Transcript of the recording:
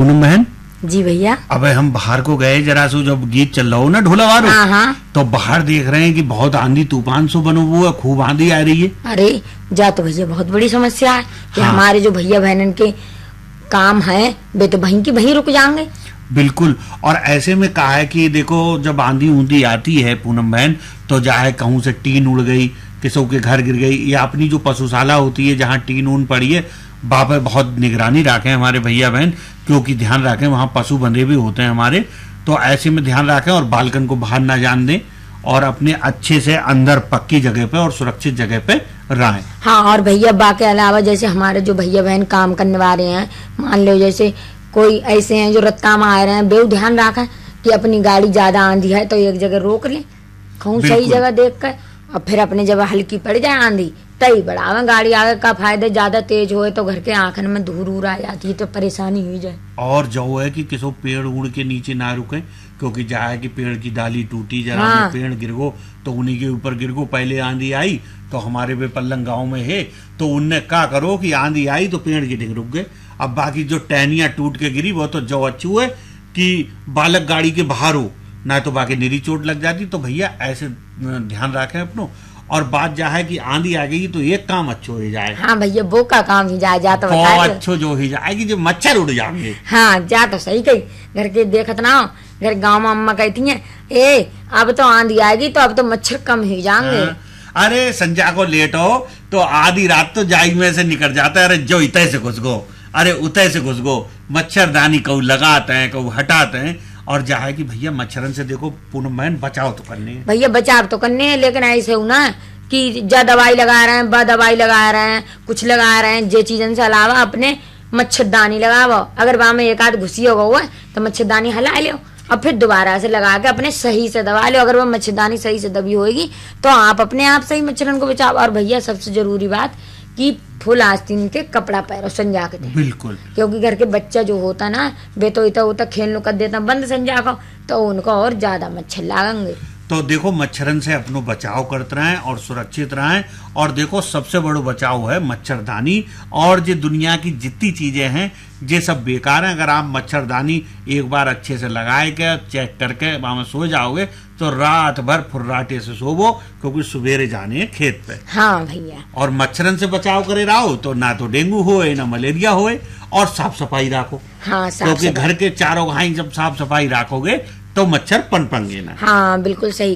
पूनम बहन जी भैया। अब हम बाहर को गए जरा सो, जब गीत चल रहा हो ना ढोला वारो, हाँ। तो बाहर देख रहे हैं कि बहुत आंधी तूफान सो बनो हुआ है, खूब आंधी आ रही है। अरे जा तो भैया बहुत बड़ी समस्या है कि हाँ। हमारे जो भैया बहनन के काम है वे तो वहीं की वहीं रुक जाएंगे। बिल्कुल। और ऐसे में कहा है कि देखो जब आंधी ऊंधी आती है पूनम बहन, तो चाहे कहूं से टीन उड़ गई, किसी के घर गिर गई, या अपनी जो पशुशाला होती है जहाँ टीन ऊन पड़ी है वहां पर बहुत निगरानी रखें हमारे भैया बहन, क्योंकि ध्यान रखें वहां पशु बंधे भी होते हैं हमारे, तो ऐसे में ध्यान रखें और बालकन को बाहर ना जान दें और अपने अच्छे से अंदर पक्की जगह पे और सुरक्षित जगह पे रहें। हाँ, और भैया बाकी अलावा जैसे हमारे जो भैया बहन काम करने वाले हैं, मान लो जैसे कोई ऐसे हैं जो रत्ता में आ रहे हैं, बेउ ध्यान रखें कि अपनी गाड़ी ज्यादा आंधी है तो एक जगह रोक लें, कहूँ सही जगह देख कर, और फिर अपनी जगह हल्की पड़ जाए आंधी तई बढ़ावे गाड़ी आगे का फायदा, ज्यादा तेज होए तो घर के आंखन में धूल उड़ आ जाती है तो परेशानी हो जाए। और जो है कि किसी पेड़ उड़ के नीचे ना रुके, क्योंकि जहाँ कि पेड़ की डाली टूटी जरा हाँ। पेड़ गिर गो तो उन्हीं के ऊपर गिर गो। पहले आंधी आई तो हमारे पे पल्लंग गाँव में है, तो उनने क्या करो कि आंधी आई तो पेड़ गिर रुक गए। अब बाकी जो टहनियां टूट के गिरी वो तो जो अच्छू है कि बालक गाड़ी के बाहर हो, ना तो बाकी निरी चोट लग जाती। तो भैया ऐसे ध्यान रखें अपनो, और बात जा है कि आंधी आ गई तो एक काम अच्छो हो जाए। हाँ भैया वो का काम ही जा तो बहुत अच्छो जो ही जाएगी, जो मच्छर उड़ जाएंगे। हाँ जा तो सही कही, घर के देखत ना हो, घर गाँव में अम्मा कहती है ए अब तो आंधी आएगी तो अब तो मच्छर कम ही जाएंगे। हाँ। अरे संजा को लेट हो तो आधी रात तो जाई में से निकल जाता है, अरे जो इतने से घुस गो, अरे उतने से घुस गो, मच्छरदानी कहू लगाते हैं कहू हटाते हैं। और जा है कि भैया मच्छरन से देखो पूनम बहन बचाव तो करने है। भैया बचाव तो करने है, लेकिन ऐसे हो ना कि जा दवाई लगा रहे हैं ब दवाई लगा रहे हैं कुछ लगा रहे हैं, जे चीजन से अलावा अपने मच्छरदानी लगाओ। अगर वहां में एक आध घुसी होगा हुआ तो मच्छरदानी हला लो और फिर दोबारा से लगा के अपने सही से दबा लो। अगर वो मच्छरदानी सही से दबी होगी तो आप अपने आप सही मच्छरन को बचाओ। और भैया सबसे जरूरी बात कि फुल आस्तीन के कपड़ा पहनो संजा के दे। बिल्कुल, क्योंकि घर के बच्चा जो होता ना वे तो इतना उतना खेलने कर देता बंद संजा को, तो उनको और ज्यादा मच्छर लागेंगे। तो देखो मच्छरन से अपनो बचाव करते रहें और सुरक्षित रहें। और देखो सबसे बड़ो बचाव है मच्छरदानी, और जो दुनिया की जितनी चीजें हैं ये सब बेकार हैं। अगर आप मच्छरदानी एक बार अच्छे से लगाए के चेक करके वहां में सो जाओगे तो रात भर फुर्राटे से सोवो, क्योंकि सवेरे जाने हैं खेत पे। हाँ भैया। और मच्छरन से बचाव करे रहो तो ना तो डेंगू होए ना मलेरिया होए। और साफ सफाई रखो, हाँ क्योंकि घर के चारों घाई जब साफ सफाई रखोगे तो मच्छर पनपेंगे ना। हाँ बिल्कुल सही।